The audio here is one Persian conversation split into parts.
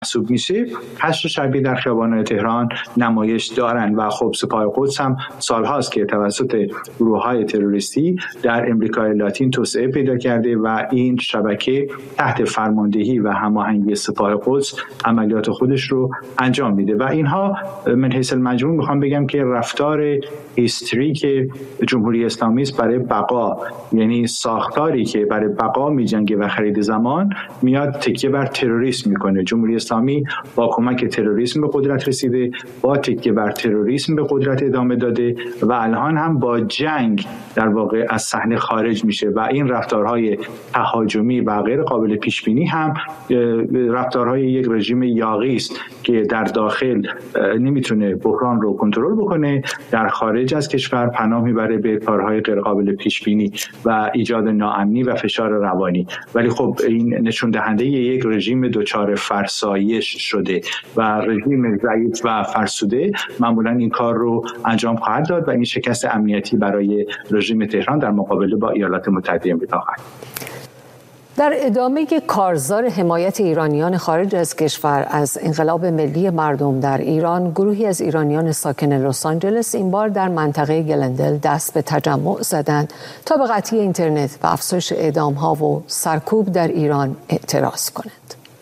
محسوب میشه، حشر شبیه در خیابان‌های تهران نمایش دارن و خب سپاه قدس هم سالهاست که توسط گروه‌های تروریستی در امریکای لاتین توسعه پیدا کرده و این شبکه تحت فرماندهی و هماهنگی سپاه قدس عملیات خودش رو انجام میده و اینها من حیث المجموع میخوام بگم که رفتار هیستریک جمهوری اسلامی است برای بقا، یعنی ساختاری که برای بقا میجنگه و خرید زمان میاد تکیه بر تروریسم میکنه. جمهوری اسلامی با کمک تروریسم به قدرت رسیده، با تکیه بر تروریسم به قدرت ادامه داده و الان هم با جنگ در واقع از صحنه خارج میشه و این رفتارهای تهاجمی و غیر قابل پیش بینی هم رفتارهای یک رژیم یاغی است که در داخل نمیتونه بحران رو کنترل بکنه، در خارج از کشور پناه میبره به کارهای غیر قابل پیش بینی و ایجاد ناامنی و فشار روانی. ولی خب این نشون دهنده یک رژیم دچار فرسایش شده و رژیم ضعیف و فرسوده معمولا این کار رو انجام خواهد داد و این شکست امنیتی برای رژیم تهران در مقابله با ایالات متحده آمریکا خواهد. در ادامه کارزار حمایت ایرانیان خارج از کشور از انقلاب ملی مردم در ایران، گروهی از ایرانیان ساکن لس آنجلس این بار در منطقه گلندل دست به تجمع زدند تا به قطعی اینترنت و افزایش اعدام‌ها و سرکوب در ایران اعتراض کنند.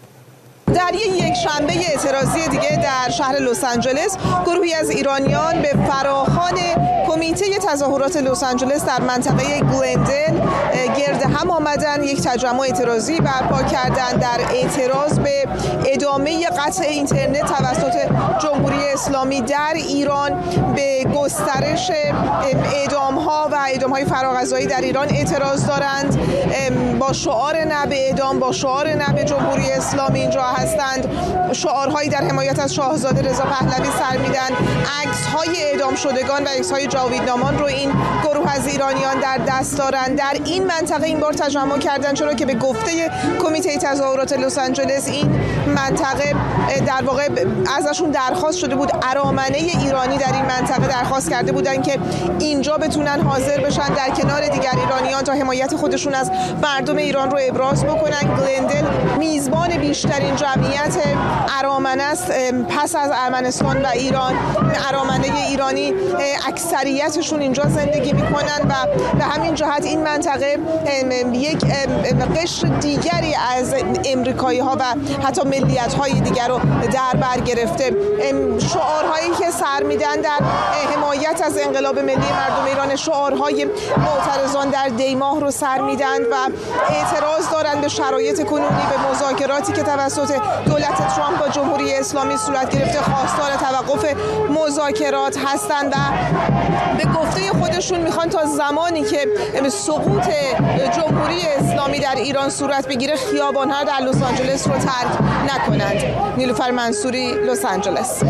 در یک شنبه اعتراضی دیگه در شهر لس آنجلس، گروهی از ایرانیان به فراخوان کمیته تظاهرات لس آنجلس در منطقه گلندل گرد هم آمدن، یک تجمع اعتراضی برپا کردند در اعتراض به ادامه قطع اینترنت توسط جمهوری اسلامی در ایران، به گسترش اعدام‌ها و اعدام‌های فراغذایی در ایران اعتراض دارند. با شعار نه به اعدام، با شعار نه به جمهوری اسلامی اینجا هستند. شعارهایی در حمایت از شاهزاده رضا پهلوی سر میدن. عکس‌های اعدام شدگان و عکس‌های جاویدنامان رو این گروه از ایرانیان در دست دارند. در این منطقه این بار تجمع کردن چرا که به گفته کمیته تظاهرات لس آنجلس این منطقه در واقع ازشون درخواست شده بود، ارامنه ایرانی در این منطقه درخواست کرده بودن که اینجا بتونن حاضر بشن در کنار دیگر ایرانیان تا حمایت خودشون از مردم ایران رو ابراز بکنن. گلندل میزبان بیشترین جمعیت ارامنه است پس از ارمنستان و ایران. ارامنه ایرانی اکثریتشون اینجا زندگی میکنن و به همین جهت این منطقه یک قشر دیگری از امریکایی ها و حتی ملیت های دیگر رو در بر گرفته. شعارهایی که سر میدن در حمایت از انقلاب ملی مردم ایران، شعارهای معترضان در دیماه رو سر میدن و اعتراض دارن به شرایط کنونی، به مذاکراتی که توسط دولت ترامپ با جمهوری اسلامی صورت گرفته. خواستار توقف مذاکرات هستند و به گفته خودشون میخوان تا زمانی که سقوط جمهوری اسلامی در ایران صورت بگیره خیابان‌ها در لس آنجلس رو ترک نکنند. نیلوفر منصوری، لس آنجلس.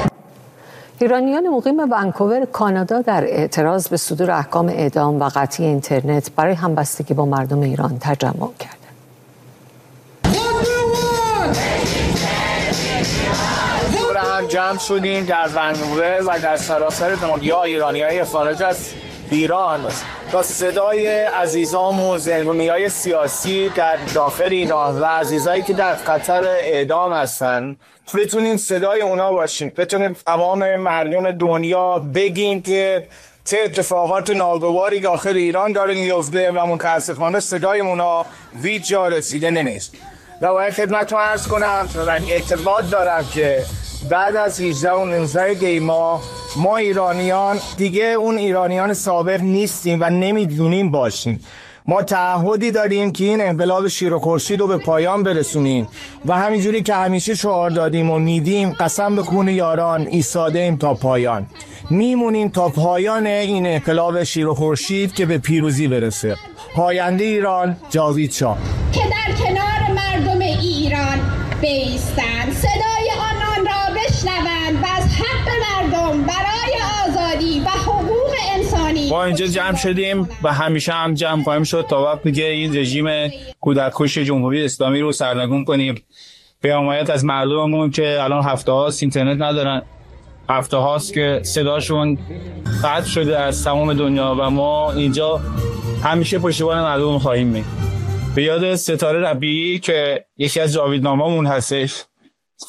ایرانیان مقیم ونکوور، کانادا در اعتراض به صدور احکام اعدام و قطعی اینترنت برای همبستگی با مردم ایران تجمع کردند. جمع شدیم در ونکوور و در سراسر دنیا ایرانی‌های خارج از ایران با صدای عزیزان و زندانیای سیاسی در داخل ایران و عزیزایی که در خطر اعدام هستن بتونیم صدای اونا باشیم، بتونیم تمام مردم دنیا بگیم که چه اتفاقات ناگواری داخل ایران داره میفته و متاسفانه صدای اونا هیچ جا رسیده نیست. و باید خدمتتون عرض کنم و اعتقاد دارم که بعد از 18 و 19 دیما ما ایرانیان دیگه اون ایرانیان سابق نیستیم و نمیدونیم باشیم. ما تعهدی داریم که این انقلاب شیر و خورشید رو به پایان برسونیم و همینجوری که همیشه شعار دادیم و میدیم قسم به خون یاران ایستادیم تا پایان، میمونیم تا پایان این انقلاب شیر و خورشید که به پیروزی برسه. پاینده ایران، جاوید شاه. که در کنار مردم ایران بایستند، صدای آنان را بشنوند و از حق مردم برای آزادی و حقوق انسانی. ما اینجا جمع شدیم و همیشه هم جمع خواهیم شد تا وقتی که این رژیم کودککش جمهوری اسلامی رو سرنگون کنیم. به حمایت از مردممون که الان هفته هاست اینترنت ندارن، هفته هاست که صداشون قطع شده از تمام دنیا و ما اینجا همیشه پشتیبان مردم خواهیم بود. به یاد ستاره ربیعی که یکی از جاویدنامه‌مون هستش،